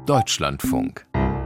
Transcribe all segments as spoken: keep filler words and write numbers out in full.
Deutschlandfunk.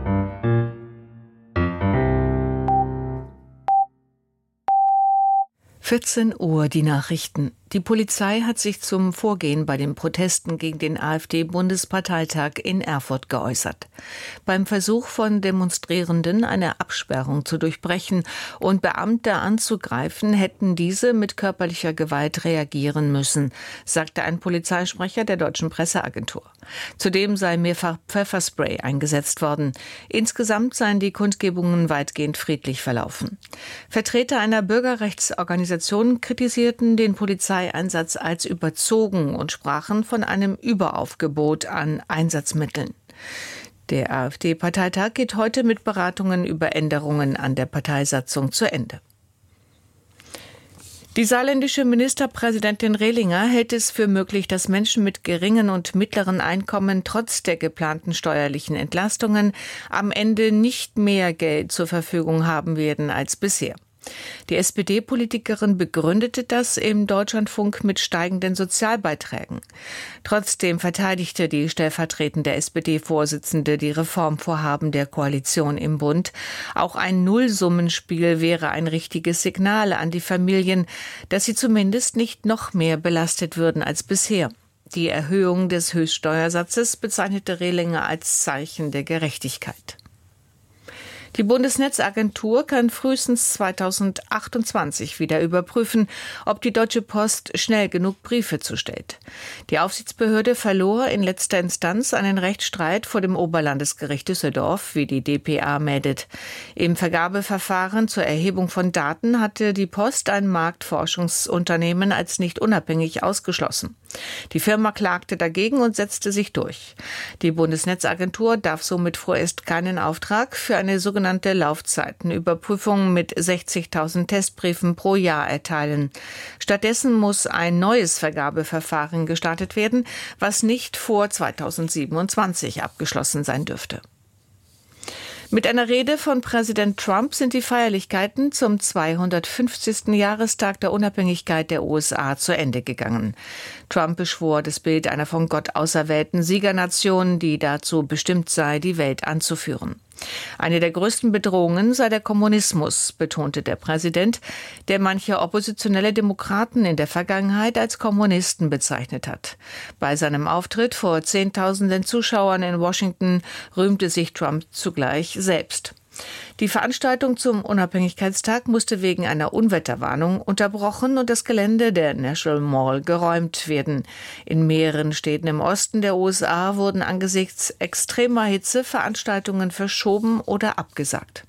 vierzehn Uhr die Nachrichten. Die Polizei hat sich zum Vorgehen bei den Protesten gegen den AfD-Bundesparteitag in Erfurt geäußert. Beim Versuch von Demonstrierenden, eine Absperrung zu durchbrechen und Beamte anzugreifen, hätten diese mit körperlicher Gewalt reagieren müssen, sagte ein Polizeisprecher der deutschen Presseagentur. Zudem sei mehrfach Pfefferspray eingesetzt worden. Insgesamt seien die Kundgebungen weitgehend friedlich verlaufen. Vertreter einer Bürgerrechtsorganisation kritisierten den Polizeieinsatz als überzogen und sprachen von einem Überaufgebot an Einsatzmitteln. Der AfD-Parteitag geht heute mit Beratungen über Änderungen an der Parteisatzung zu Ende. Die saarländische Ministerpräsidentin Rehlinger hält es für möglich, dass Menschen mit geringen und mittleren Einkommen trotz der geplanten steuerlichen Entlastungen am Ende nicht mehr Geld zur Verfügung haben werden als bisher. Die S P D-Politikerin begründete das im Deutschlandfunk mit steigenden Sozialbeiträgen. Trotzdem verteidigte die stellvertretende S P D-Vorsitzende die Reformvorhaben der Koalition im Bund. Auch ein Nullsummenspiel wäre ein richtiges Signal an die Familien, dass sie zumindest nicht noch mehr belastet würden als bisher. Die Erhöhung des Höchststeuersatzes bezeichnete Rehlinger als Zeichen der Gerechtigkeit. Die Bundesnetzagentur kann frühestens zweitausendachtundzwanzig wieder überprüfen, ob die Deutsche Post schnell genug Briefe zustellt. Die Aufsichtsbehörde verlor in letzter Instanz einen Rechtsstreit vor dem Oberlandesgericht Düsseldorf, wie die d p a meldet. Im Vergabeverfahren zur Erhebung von Daten hatte die Post ein Marktforschungsunternehmen als nicht unabhängig ausgeschlossen. Die Firma klagte dagegen und setzte sich durch. Die Bundesnetzagentur darf somit vorerst keinen Auftrag für eine sogenannte Laufzeitenüberprüfung mit sechzigtausend Testbriefen pro Jahr erteilen. Stattdessen muss ein neues Vergabeverfahren gestartet werden, was nicht vor zweitausendsiebenundzwanzig abgeschlossen sein dürfte. Mit einer Rede von Präsident Trump sind die Feierlichkeiten zum zweihundertfünfzigsten Jahrestag der Unabhängigkeit der U S A zu Ende gegangen. Trump beschwor das Bild einer von Gott auserwählten Siegernation, die dazu bestimmt sei, die Welt anzuführen. Eine der größten Bedrohungen sei der Kommunismus, betonte der Präsident, der manche oppositionelle Demokraten in der Vergangenheit als Kommunisten bezeichnet hat. Bei seinem Auftritt vor Zehntausenden Zuschauern in Washington rühmte sich Trump zugleich selbst. Die Veranstaltung zum Unabhängigkeitstag musste wegen einer Unwetterwarnung unterbrochen und das Gelände der National Mall geräumt werden. In mehreren Städten im Osten der U S A wurden angesichts extremer Hitze Veranstaltungen verschoben oder abgesagt.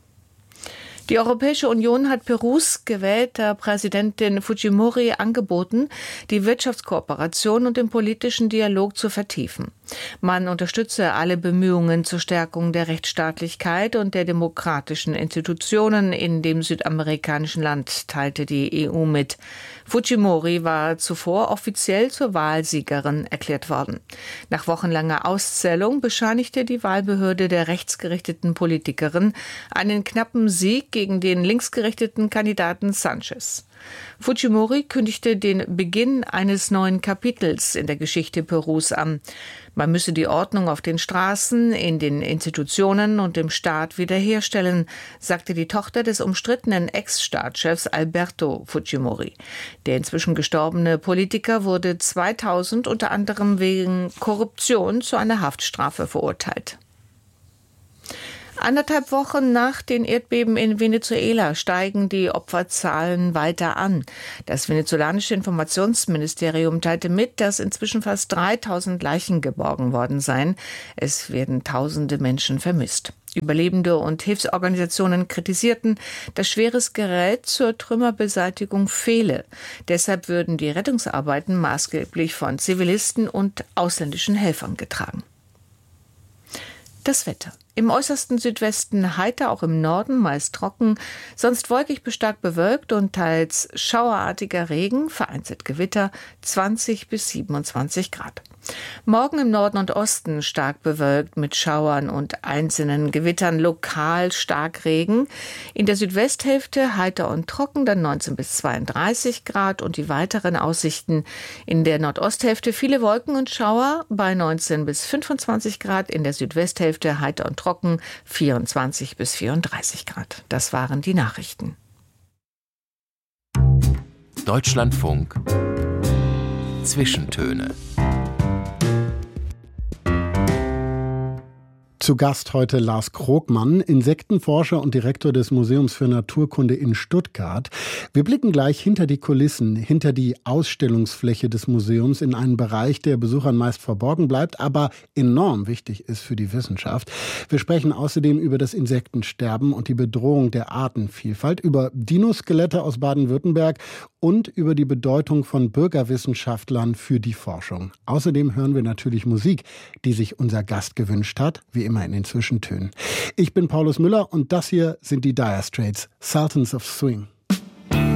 Die Europäische Union hat Perus gewählter Präsidentin Fujimori angeboten, die Wirtschaftskooperation und den politischen Dialog zu vertiefen. Man unterstütze alle Bemühungen zur Stärkung der Rechtsstaatlichkeit und der demokratischen Institutionen in dem südamerikanischen Land, teilte die E U mit. Fujimori war zuvor offiziell zur Wahlsiegerin erklärt worden. Nach wochenlanger Auszählung bescheinigte die Wahlbehörde der rechtsgerichteten Politikerin einen knappen Sieg gegen den linksgerichteten Kandidaten Sanchez. Fujimori kündigte den Beginn eines neuen Kapitels in der Geschichte Perus an. Man müsse die Ordnung auf den Straßen, in den Institutionen und im Staat wiederherstellen, sagte die Tochter des umstrittenen Ex-Staatschefs Alberto Fujimori. Der inzwischen gestorbene Politiker wurde zweitausend unter anderem wegen Korruption zu einer Haftstrafe verurteilt. Anderthalb Wochen nach den Erdbeben in Venezuela steigen die Opferzahlen weiter an. Das venezolanische Informationsministerium teilte mit, dass inzwischen fast dreitausend Leichen geborgen worden seien. Es werden tausende Menschen vermisst. Überlebende und Hilfsorganisationen kritisierten, dass schweres Gerät zur Trümmerbeseitigung fehle. Deshalb würden die Rettungsarbeiten maßgeblich von Zivilisten und ausländischen Helfern getragen. Das Wetter. Im äußersten Südwesten heiter, auch im Norden meist trocken, sonst wolkig bis stark bewölkt und teils schauerartiger Regen, vereinzelt Gewitter, zwanzig bis siebenundzwanzig Grad. Morgen im Norden und Osten stark bewölkt mit Schauern und einzelnen Gewittern, lokal Starkregen. In der Südwesthälfte heiter und trocken, dann neunzehn bis zweiunddreißig Grad und die weiteren Aussichten in der Nordosthälfte viele Wolken und Schauer bei neunzehn bis fünfundzwanzig Grad, in der Südwesthälfte heiter und trocken vierundzwanzig bis vierunddreißig Grad. Das waren die Nachrichten. Deutschlandfunk Zwischentöne. Zu Gast heute Lars Krogmann, Insektenforscher und Direktor des Museums für Naturkunde in Stuttgart. Wir blicken gleich hinter die Kulissen, hinter die Ausstellungsfläche des Museums in einen Bereich, der Besuchern meist verborgen bleibt, aber enorm wichtig ist für die Wissenschaft. Wir sprechen außerdem über das Insektensterben und die Bedrohung der Artenvielfalt, über Dinoskelette aus Baden-Württemberg und über die Bedeutung von Bürgerwissenschaftlern für die Forschung. Außerdem hören wir natürlich Musik, die sich unser Gast gewünscht hat, wie immer in den Zwischentönen. Ich bin Paulus Müller und das hier sind die Dire Straits, Sultans of Swing.